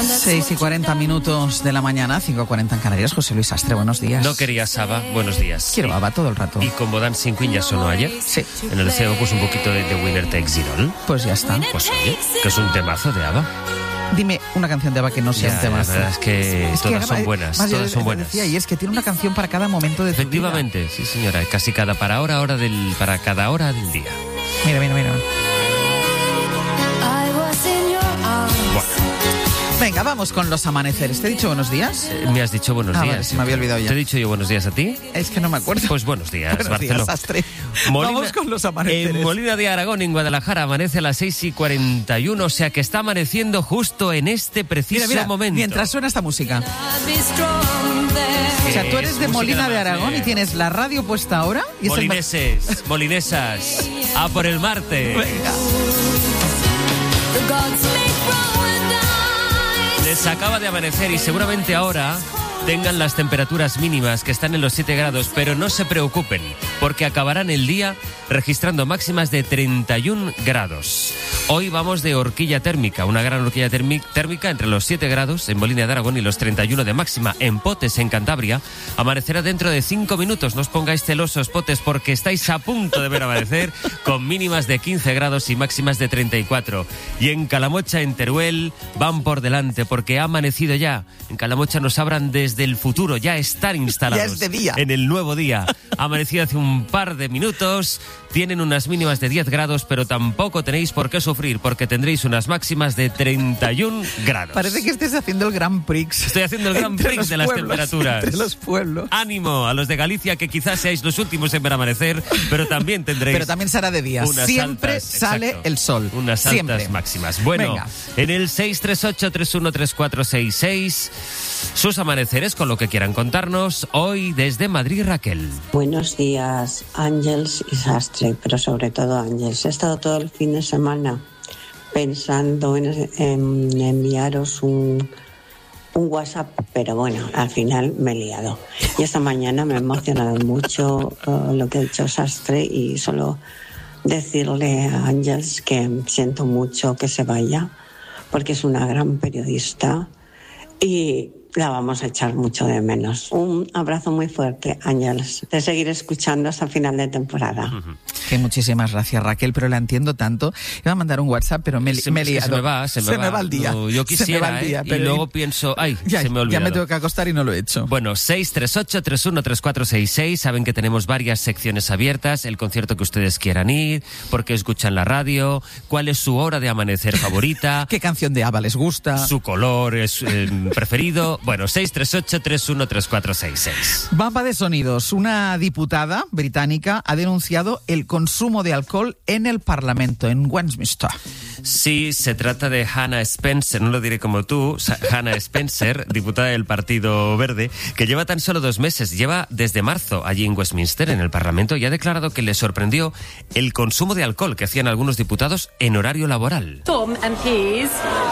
6:40 de la mañana, 5:40 en Canarias. José Luis Astre, buenos días. No querías ABBA, buenos días. Quiero ABBA todo el rato. Y como Dancing Queen ya sonó ayer, sí. En el CEO pues un poquito de The Winner Takes It All. Pues ya está. Pues oye, que es un temazo de ABBA. Dime una canción de ABBA que no sea un temazo. La verdad es que todas son buenas, todas son buenas. Decía, y es que tiene una canción para cada momento de tu vida. Efectivamente, sí señora, casi para cada hora del día. Mira. Venga, vamos con los amaneceres. ¿Te he dicho buenos días? Me has dicho buenos días. Vale, se me había olvidado ya. ¿Te he dicho yo buenos días a ti? Es que no me acuerdo. Pues buenos días, buenos Barcelona. Días, Astre. Vamos con los amaneceres. En Molina de Aragón, en Guadalajara, amanece a las 6:41, o sea que está amaneciendo justo en este preciso momento. Mientras suena esta música. O sea, tú eres de Molina de Aragón y tienes la radio puesta ahora. Y Molinesas, a por el Marte. Venga. Les acaba de amanecer y seguramente ahora tengan las temperaturas mínimas que están en los 7 grados, pero no se preocupen, porque acabarán el día registrando máximas de 31 grados. Hoy vamos de horquilla térmica, una gran horquilla térmica entre los 7 grados en Molina de Aragón y los 31 de máxima en Potes, en Cantabria. Amanecerá dentro de 5 minutos. No os pongáis celosos, Potes, porque estáis a punto de ver amanecer con mínimas de 15 grados y máximas de 34. Y en Calamocha, en Teruel, van por delante porque ha amanecido ya. En Calamocha nos hablan desde el futuro, ya están instalados. Ya es de día. En el nuevo día. Ha amanecido hace un par de minutos. Tienen unas mínimas de 10 grados, pero tampoco tenéis por qué sufrir, porque tendréis unas máximas de 31 grados. Parece que estés haciendo el Grand Prix. Estoy haciendo el Grand Prix de las temperaturas. Entre los pueblos. Ánimo a los de Galicia, que quizás seáis los últimos en ver amanecer, pero también tendréis... Pero también será de día. Siempre sale el sol. Unas altas máximas. Bueno, venga. En el 638-313466, sus amaneceres con lo que quieran contarnos. Hoy desde Madrid, Raquel. Buenos días, Ángels y Sastre. Pero sobre todo Ángels. He estado todo el fin de semana pensando en enviaros un WhatsApp, pero bueno, al final me he liado. Y esta mañana me ha emocionado mucho lo que ha dicho Sastre, y solo decirle a Ángels que siento mucho que se vaya, porque es una gran periodista y la vamos a echar mucho de menos. Un abrazo muy fuerte, Ángels. Te seguiré escuchando hasta final de temporada. Que muchísimas gracias, Raquel, pero la entiendo tanto. Iba a mandar un WhatsApp, pero me he liado. Se me va el día. No, yo quisiera, y luego pienso, se me olvidó. Ya me tengo que acostar y no lo he hecho. Bueno, 638-313466. Saben que tenemos varias secciones abiertas. El concierto que ustedes quieran ir, por qué escuchan la radio, cuál es su hora de amanecer favorita. ¿Qué canción de ABBA les gusta? Su color es preferido. Bueno, 638-313466. Mapa de sonidos. Una diputada británica ha denunciado el consumo de alcohol en el Parlamento, en Westminster. Sí, se trata de Hannah Spencer, no lo diré como tú, Hannah Spencer, diputada del Partido Verde, que lleva tan solo 2 meses, lleva desde marzo allí en Westminster, en el Parlamento, y ha declarado que le sorprendió el consumo de alcohol que hacían algunos diputados en horario laboral. Some MPs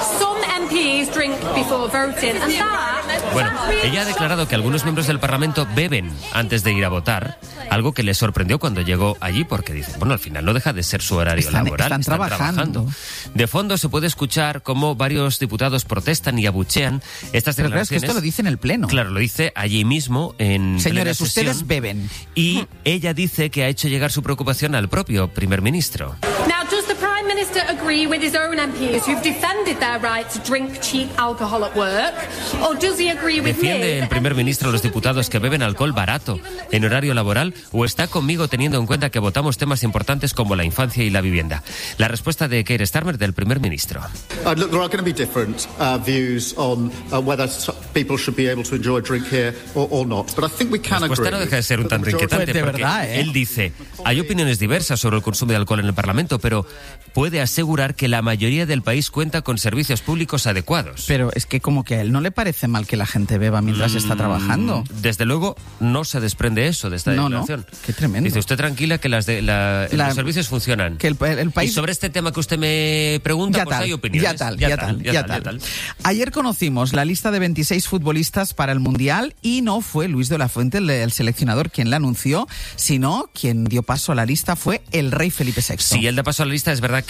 drink before voting, and that... Bueno, ella ha declarado que algunos miembros del Parlamento beben antes de ir a votar, algo que le sorprendió cuando llegó allí, porque dice, bueno, al final no deja de ser su horario laboral. Están trabajando. De fondo se puede escuchar cómo varios diputados protestan y abuchean estas declaraciones. Pero es que esto lo dice en el Pleno. Claro, lo dice allí mismo en Señores, ustedes beben. Y ella dice que ha hecho llegar su preocupación al propio primer ministro. Now, does the Prime Minister agree with his own MPs who've defended their right to drink cheap alcohol at work? Or does he agree with ¿Defiende el primer ministro a los diputados que beben alcohol barato en horario laboral, o está conmigo teniendo en cuenta que votamos temas importantes como la infancia y la vivienda? La respuesta de Keir Starmer, del primer ministro. Look, there are going to be different views on whether people should be able to enjoy a drink here or not, but I think we can agree. No deja de ser un tanto inquietante, de porque verdad, él dice, hay opiniones diversas sobre el consumo de alcohol en el Parlamento, pero puede asegurar que la mayoría del país cuenta con servicios públicos adecuados. Pero es que como que a él no le parece mal que la gente beba mientras está trabajando. Desde luego no se desprende eso de esta declaración. No, qué tremendo. Dice usted tranquila que los servicios funcionan. Que el país... Y sobre este tema que usted me pregunta, ya pues tal, hay opiniones. Ya tal. Ayer conocimos la lista de 26 futbolistas para el Mundial y no fue Luis de la Fuente, el seleccionador, quien la anunció, sino quien dio paso a la lista fue el rey Felipe VI. Sí, el de paso a la lista es verdad que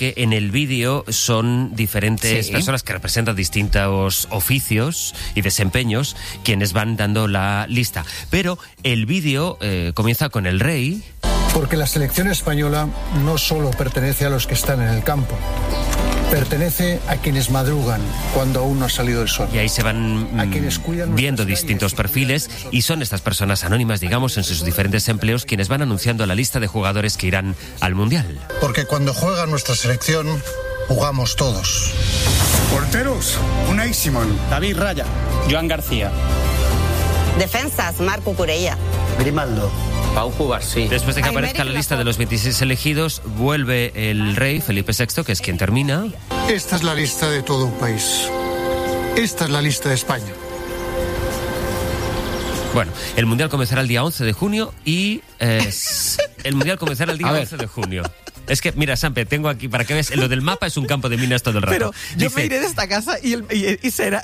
que en el vídeo son diferentes personas que representan distintos oficios y desempeños quienes van dando la lista. Pero el vídeo comienza con el rey. Porque la selección española no solo pertenece a los que están en el campo, pertenece a quienes madrugan cuando aún no ha salido el sol. Y ahí se van viendo distintos perfiles y son estas personas anónimas, digamos, en sus diferentes empleos quienes van anunciando la lista de jugadores que irán al Mundial. Porque cuando juega nuestra selección, jugamos todos. Porteros, Unai Simón, David Raya, Joan García. Defensas, Marco Curella, Grimaldo, Pau Cubarsí. Después de que aparezca la lista de los 26 elegidos, vuelve el rey Felipe VI, que es quien termina. Esta es la lista de todo un país. Esta es la lista de España. Bueno, el Mundial comenzará el día 11 de junio y... el Mundial comenzará el día 11 de junio. Es que, mira, Sampe, tengo aquí, para que veas, lo del mapa es un campo de minas todo el rato. Pero yo me iré de esta casa y será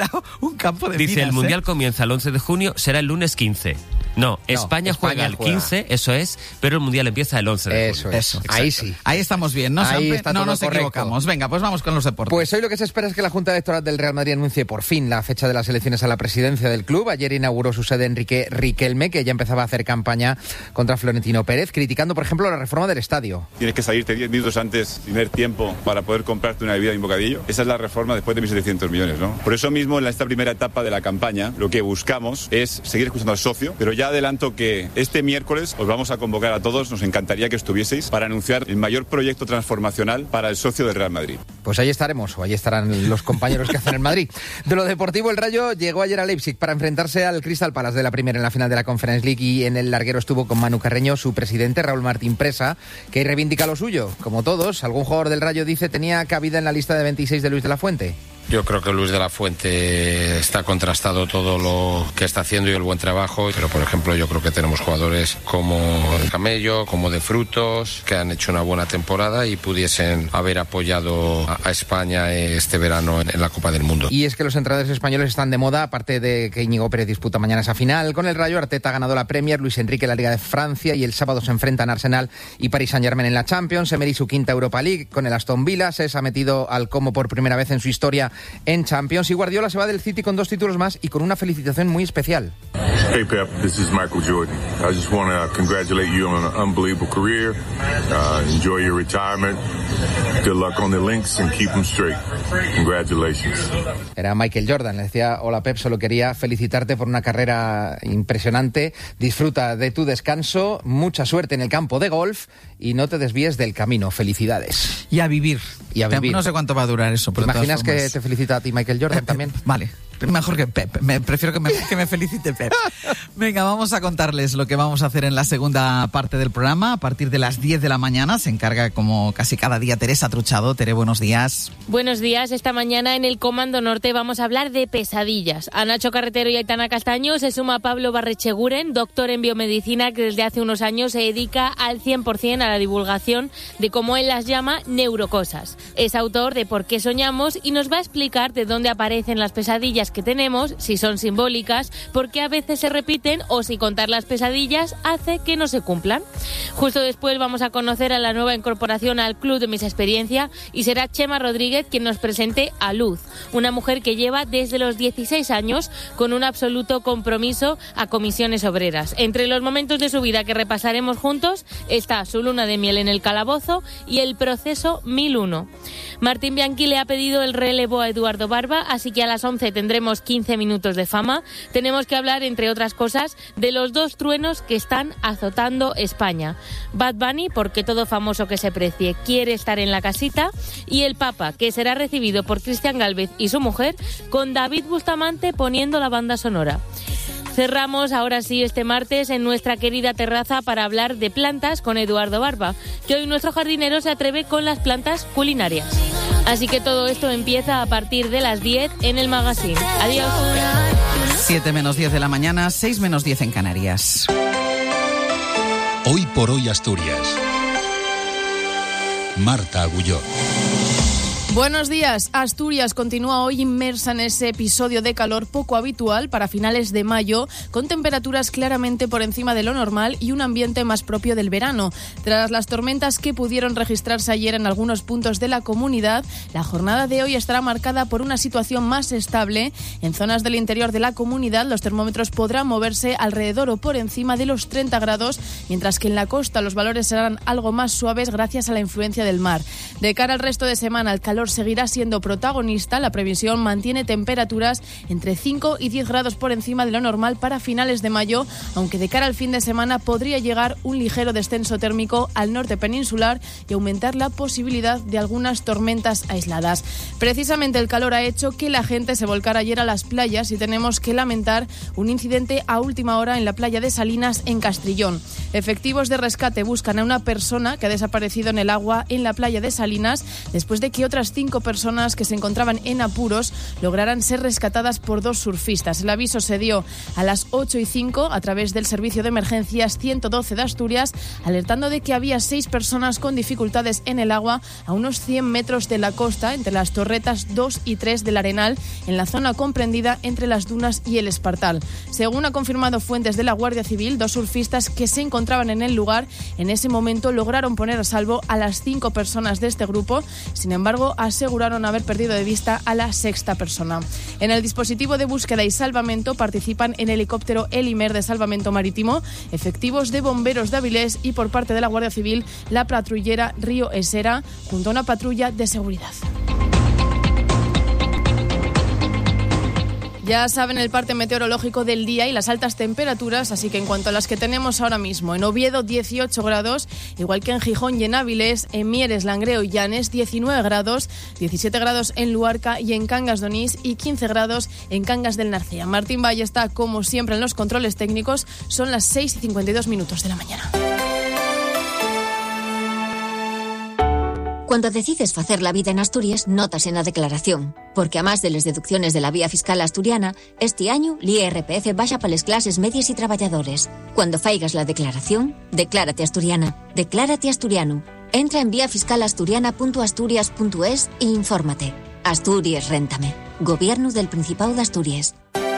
un campo de minas. Dice, el Mundial comienza el 11 de junio, será el lunes 15. No, España juega el 15, eso es, pero el Mundial empieza el 11 de junio. Eso. Ahí sí. Ahí estamos bien, ¿no, Sampe? No nos equivocamos. Venga, pues vamos con los deportes. Pues hoy lo que se espera es que la Junta Electoral del Real Madrid anuncie por fin la fecha de las elecciones a la presidencia del club. Ayer inauguró su sede Enrique Riquelme, que ya empezaba a hacer campaña contra Florentino Pérez, criticando, por ejemplo, la reforma del estadio. Tienes que salirte 10 minutos antes, tener tiempo para poder comprarte una bebida y un bocadillo. Esa es la reforma después de 1.700 millones, ¿no? Por eso mismo, en esta primera etapa de la campaña, lo que buscamos es seguir escuchando al socio, pero ya adelanto que este miércoles os vamos a convocar a todos, nos encantaría que estuvieseis, para anunciar el mayor proyecto transformacional para el socio del Real Madrid. Pues ahí estaremos, o ahí estarán los compañeros que hacen el Madrid. De lo deportivo, el Rayo llegó ayer a Leipzig para enfrentarse al Crystal Palace de la Premier en la final de la Conference League, y en el larguero estuvo con Manu Carreño su presidente, Raúl Martín Presa, que reivindica lo suyo. Como todos, algún jugador del Rayo dice tenía cabida en la lista de 26 de Luis de la Fuente. Yo creo que Luis de la Fuente está contrastado todo lo que está haciendo y el buen trabajo, pero por ejemplo yo creo que tenemos jugadores como el Camello, como De Frutos, que han hecho una buena temporada y pudiesen haber apoyado a España este verano en la Copa del Mundo. Y es que los entrenadores españoles están de moda, aparte de que Íñigo Pérez disputa mañana esa final. Con el Rayo, Arteta ha ganado la Premier, Luis Enrique la Liga de Francia, y el sábado se enfrentan Arsenal y Paris Saint-Germain en la Champions. Emery su quinta Europa League. Con el Aston Villa se ha metido al Como por primera vez en su historia en Champions, y Guardiola se va del City con 2 títulos más y con una felicitación muy especial. Hey Pep, this is Michael Jordan. I just want to congratulate you on an unbelievable career. Enjoy your retirement. Good luck on the links and keep them straight. Congratulations. Era Michael Jordan, le decía, hola Pep, solo quería felicitarte por una carrera impresionante. Disfruta de tu descanso, mucha suerte en el campo de golf y no te desvíes del camino. Felicidades. Y a vivir. No sé cuánto va a durar eso. ¿Te imaginas que te felicita a ti Michael Jordan también? Vale. Mejor que Pep. Prefiero que me felicite Pep. Venga, vamos a contarles lo que vamos a hacer en la segunda parte del programa. A partir de las 10 de la mañana se encarga, como casi cada día, Teresa Truchado. Tere, buenos días. Buenos días. Esta mañana en el Comando Norte vamos a hablar de pesadillas. A Nacho Carretero y Aitana Castaño se suma Pablo Barrecheguren, doctor en biomedicina, que desde hace unos años se dedica al 100% a la divulgación de, como él las llama, neurocosas. Es autor de Por qué soñamos y nos va a explicar de dónde aparecen las pesadillas que tenemos, si son simbólicas, por qué a veces se repiten o si contar las pesadillas hace que no se cumplan. Justo después vamos a conocer a la nueva incorporación al Club de Mis Experiencia y será Chema Rodríguez quien nos presente a Luz, una mujer que lleva desde los 16 años con un absoluto compromiso a comisiones obreras. Entre los momentos de su vida que repasaremos juntos está su luna de miel en el calabozo y el proceso 1001. Martín Bianchi le ha pedido el relevo a Eduardo Barba, así que a las 11 tendremos 15 minutos de fama. Tenemos que hablar, entre otras cosas, de los 2 truenos que están azotando España. Bad Bunny, porque todo famoso que se precie quiere estar en la casita, y el Papa, que será recibido por Cristian Gálvez y su mujer, con David Bustamante poniendo la banda sonora. Cerramos ahora sí este martes en nuestra querida terraza para hablar de plantas con Eduardo Barba, que hoy nuestro jardinero se atreve con las plantas culinarias. Así que todo esto empieza a partir de las 10 en el Magazine. Adiós. 7 menos 10 de la mañana, 6 menos 10 en Canarias. Hoy por hoy Asturias. Marta Agulló. Buenos días. Asturias continúa hoy inmersa en ese episodio de calor poco habitual para finales de mayo, con temperaturas claramente por encima de lo normal y un ambiente más propio del verano. Tras las tormentas que pudieron registrarse ayer en algunos puntos de la comunidad, la jornada de hoy estará marcada por una situación más estable. En zonas del interior de la comunidad, los termómetros podrán moverse alrededor o por encima de los 30 grados, mientras que en la costa los valores serán algo más suaves gracias a la influencia del mar. De cara al resto de semana, el calor seguirá siendo protagonista. La previsión mantiene temperaturas entre 5 y 10 grados por encima de lo normal para finales de mayo, aunque de cara al fin de semana podría llegar un ligero descenso térmico al norte peninsular y aumentar la posibilidad de algunas tormentas aisladas. Precisamente el calor ha hecho que la gente se volcara ayer a las playas y tenemos que lamentar un incidente a última hora en la playa de Salinas, en Castrillón. Efectivos de rescate buscan a una persona que ha desaparecido en el agua en la playa de Salinas después de que otras 5 personas que se encontraban en apuros lograran ser rescatadas por 2 surfistas. El aviso se dio a las 8:05 a través del servicio de emergencias 112 de Asturias, alertando de que había 6 personas con dificultades en el agua a unos 100 metros de la costa, entre las torretas 2 y 3 del Arenal, en la zona comprendida entre las dunas y el Espartal. Según ha confirmado fuentes de la Guardia Civil, 2 surfistas que se encontraban en el lugar en ese momento lograron poner a salvo a las 5 personas de este grupo. Sin embargo, aseguraron haber perdido de vista a la 6ª persona. En el dispositivo de búsqueda y salvamento participan en helicóptero Elimer de Salvamento Marítimo, efectivos de bomberos de Avilés y por parte de la Guardia Civil la patrullera Río Esera, junto a una patrulla de seguridad. Ya saben el parte meteorológico del día y las altas temperaturas, así que en cuanto a las que tenemos ahora mismo, en Oviedo 18 grados, igual que en Gijón y en Avilés, en Mieres, Langreo y Llanes 19 grados, 17 grados en Luarca y en Cangas de Onís y 15 grados en Cangas del Narcea. Martín Valle está como siempre en los controles técnicos, son las 6:52 de la mañana. Cuando decides facer la vida en Asturias, notas en la declaración. Porque a más de las deducciones de la vía fiscal asturiana, este año l'IRPF baja para las clases medias y trabajadores. Cuando faigas la declaración, declárate asturiana. Declárate asturiano. Entra en viafiscalasturiana.asturias.es e infórmate. Asturias Réntame. Gobierno del Principado de Asturias.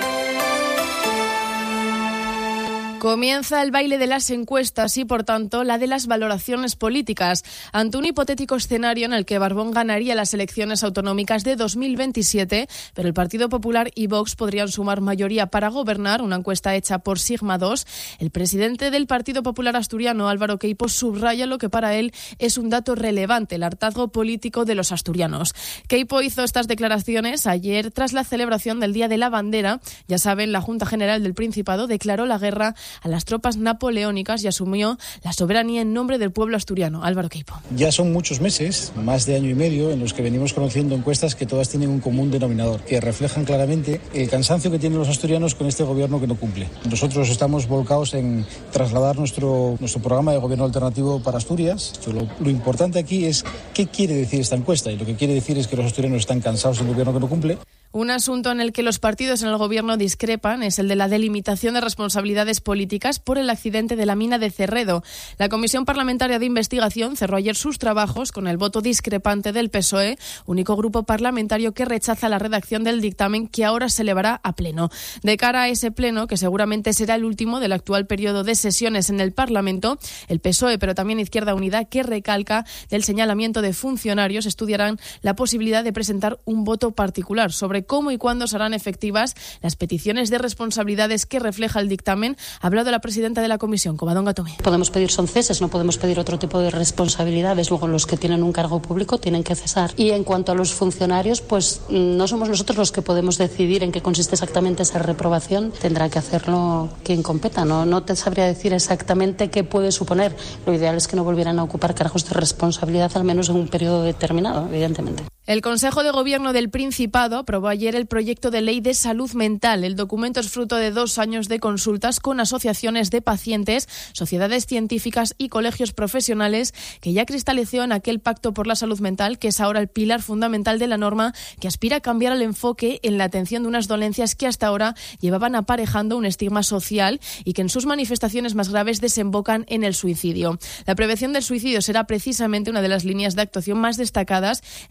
Comienza el baile de las encuestas y, por tanto, la de las valoraciones políticas. Ante un hipotético escenario en el que Barbón ganaría las elecciones autonómicas de 2027, pero el Partido Popular y Vox podrían sumar mayoría para gobernar, una encuesta hecha por Sigma 2, el presidente del Partido Popular asturiano, Álvaro Queipo, subraya lo que para él es un dato relevante, el hartazgo político de los asturianos. Queipo hizo estas declaraciones ayer tras la celebración del Día de la Bandera. Ya saben, la Junta General del Principado declaró la guerra a las tropas napoleónicas y asumió la soberanía en nombre del pueblo asturiano. Álvaro Queipo. Ya son muchos meses, más de año y medio, en los que venimos conociendo encuestas que todas tienen un común denominador, que reflejan claramente el cansancio que tienen los asturianos con este gobierno que no cumple. Nosotros estamos volcados en trasladar nuestro programa de gobierno alternativo para Asturias. Lo importante aquí es qué quiere decir esta encuesta, y lo que quiere decir es que los asturianos están cansados del gobierno que no cumple. Un asunto en el que los partidos en el gobierno discrepan es el de la delimitación de responsabilidades políticas por el accidente de la mina de Cerredo. La Comisión Parlamentaria de Investigación cerró ayer sus trabajos con el voto discrepante del PSOE, único grupo parlamentario que rechaza la redacción del dictamen que ahora se elevará a pleno. De cara a ese pleno, que seguramente será el último del actual periodo de sesiones en el Parlamento, el PSOE, pero también Izquierda Unida, que recalca del señalamiento de funcionarios, estudiarán la posibilidad de presentar un voto particular sobre cómo y cuándo serán efectivas las peticiones de responsabilidades que refleja el dictamen. Ha hablado la presidenta de la comisión, Covadonga Tomé. Podemos pedir son ceses, no podemos pedir otro tipo de responsabilidades. Luego los que tienen un cargo público tienen que cesar. Y en cuanto a los funcionarios, pues no somos nosotros los que podemos decidir en qué consiste exactamente esa reprobación. Tendrá que hacerlo quien competa. No te sabría decir exactamente qué puede suponer. Lo ideal es que no volvieran a ocupar cargos de responsabilidad, al menos en un periodo determinado, evidentemente. El Consejo de Gobierno del Principado aprobó ayer el proyecto de ley de salud mental. El documento es fruto de 2 años de consultas con asociaciones de pacientes, sociedades científicas y colegios profesionales, que ya cristalizó en aquel Pacto por la Salud Mental, que es ahora el pilar fundamental de la norma, que aspira a cambiar el enfoque en la atención de unas dolencias que hasta ahora llevaban aparejando un estigma social y que en sus manifestaciones más graves desembocan en el suicidio. La prevención del suicidio será precisamente una de las líneas de actuación más destacadas en una ley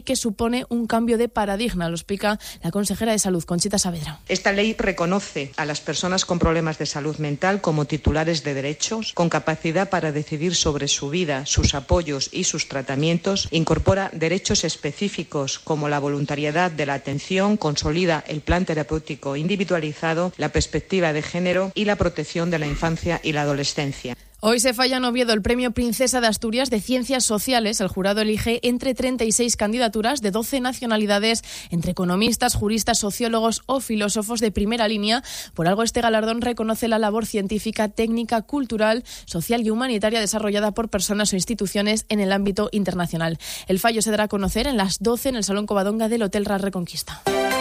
que supone un cambio de paradigma, lo explica la consejera de Salud, Conchita Saavedra. Esta ley reconoce a las personas con problemas de salud mental como titulares de derechos, con capacidad para decidir sobre su vida, sus apoyos y sus tratamientos, incorpora derechos específicos como la voluntariedad de la atención, consolida el plan terapéutico individualizado, la perspectiva de género y la protección de la infancia y la adolescencia. Hoy se falla en Oviedo el Premio Princesa de Asturias de Ciencias Sociales. El jurado elige entre 36 candidaturas de 12 nacionalidades, entre economistas, juristas, sociólogos o filósofos de primera línea. Por algo este galardón reconoce la labor científica, técnica, cultural, social y humanitaria desarrollada por personas o instituciones en el ámbito internacional. El fallo se dará a conocer en las 12 en el Salón Covadonga del Hotel Ras Reconquista.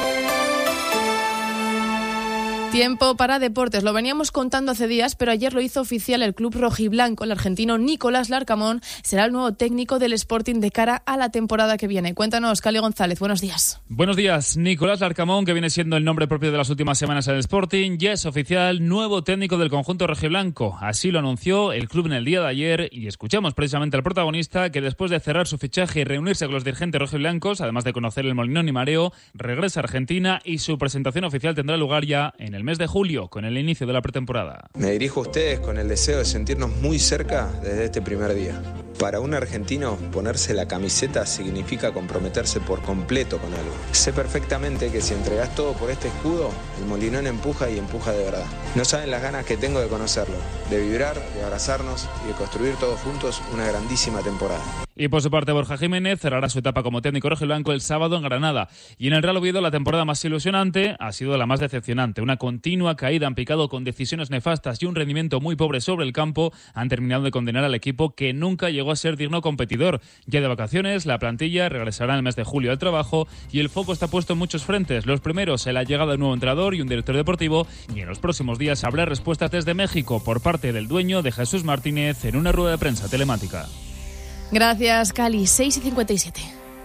Tiempo para deportes. Lo veníamos contando hace días, pero ayer lo hizo oficial el club rojiblanco. El argentino Nicolás Larcamón será el nuevo técnico del Sporting de cara a la temporada que viene. Cuéntanos, Cali González. Buenos días. Buenos días. Nicolás Larcamón, que viene siendo el nombre propio de las últimas semanas en el Sporting, ya es oficial nuevo técnico del conjunto rojiblanco. Así lo anunció el club en el día de ayer y escuchamos precisamente al protagonista que después de cerrar su fichaje y reunirse con los dirigentes rojiblancos, además de conocer el Molinón y Mareo, regresa a Argentina y su presentación oficial tendrá lugar ya en el mes de julio, con el inicio de la pretemporada. Me dirijo a ustedes con el deseo de sentirnos muy cerca desde este primer día. Para un argentino, ponerse la camiseta significa comprometerse por completo con algo. Sé perfectamente que si entregás todo por este escudo, el Molinón empuja y empuja de verdad. No saben las ganas que tengo de conocerlo, de vibrar, de abrazarnos y de construir todos juntos una grandísima temporada. Y por su parte, Borja Jiménez cerrará su etapa como técnico rojiblanco el sábado en Granada. Y en el Real Oviedo, la temporada más ilusionante ha sido la más decepcionante. Una continua caída en picado con decisiones nefastas y un rendimiento muy pobre sobre el campo han terminado de condenar al equipo que nunca llegó a ser digno competidor. Ya de vacaciones, la plantilla regresará en el mes de julio al trabajo y el foco está puesto en muchos frentes. Los primeros en la llegada de un nuevo entrenador y un director deportivo, y en los próximos días habrá respuestas desde México por parte del dueño de Jesús Martínez en una rueda de prensa telemática. Gracias, Cali. 6:57.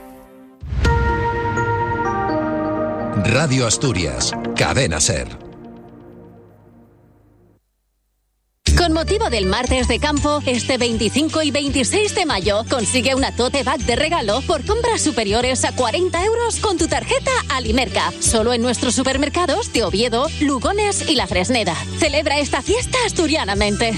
Radio Asturias, Cadena SER. Con motivo del martes de campo, este 25 y 26 de mayo, consigue una tote bag de regalo por compras superiores a 40 € con tu tarjeta Alimerca. Solo en nuestros supermercados de Oviedo, Lugones y La Fresneda. Celebra esta fiesta asturianamente.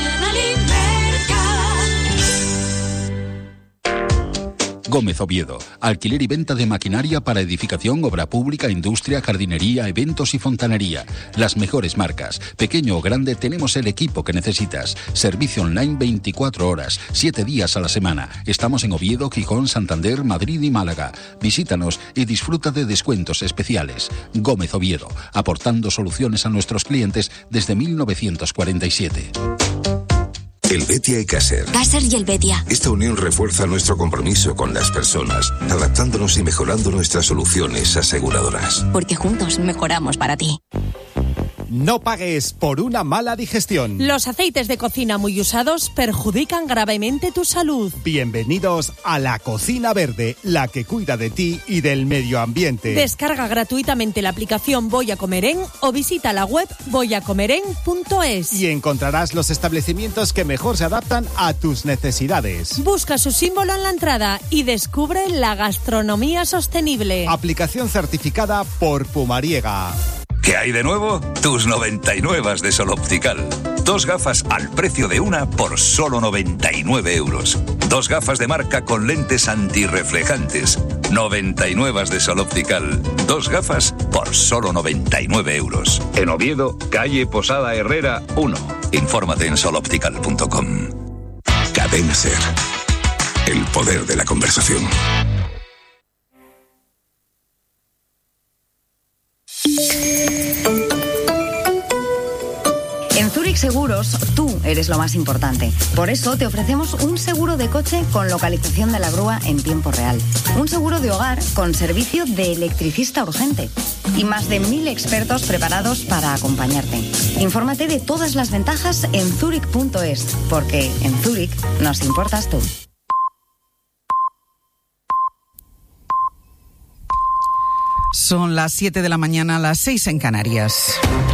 Gómez Oviedo. Alquiler y venta de maquinaria para edificación, obra pública, industria, jardinería, eventos y fontanería. Las mejores marcas. Pequeño o grande, tenemos el equipo que necesitas. Servicio online 24 horas, 7 días a la semana. Estamos en Oviedo, Gijón, Santander, Madrid y Málaga. Visítanos y disfruta de descuentos especiales. Gómez Oviedo. Aportando soluciones a nuestros clientes desde 1947. El Betia y Caser. Caser y el Betia. Esta unión refuerza nuestro compromiso con las personas, adaptándonos y mejorando nuestras soluciones aseguradoras. Porque juntos mejoramos para ti. No pagues por una mala digestión. Los aceites de cocina muy usados perjudican gravemente tu salud. Bienvenidos a La Cocina Verde, la que cuida de ti y del medio ambiente. Descarga gratuitamente la aplicación Voy a Comer o visita la web voyacomeren.es. Y encontrarás los establecimientos que mejor se adaptan a tus necesidades. Busca su símbolo en la entrada y descubre la gastronomía sostenible. Aplicación certificada por Pumariega. ¿Qué hay de nuevo? Tus 99 de Sol Optical. 2 gafas al precio de una por solo 99 €. 2 gafas de marca con lentes antirreflejantes. 99 de Sol Optical. 2 gafas por solo 99 €. En Oviedo, calle Posada Herrera 1. Infórmate en soloptical.com. Cadena SER. El poder de la conversación. En Zurich Seguros, tú eres lo más importante. Por eso te ofrecemos un seguro de coche con localización de la grúa en tiempo real. Un seguro de hogar con servicio de electricista urgente. Y más de 1000 expertos preparados para acompañarte. Infórmate de todas las ventajas en zurich.es, porque en Zurich nos importas tú. Son las 7 de la mañana, las 6 en Canarias.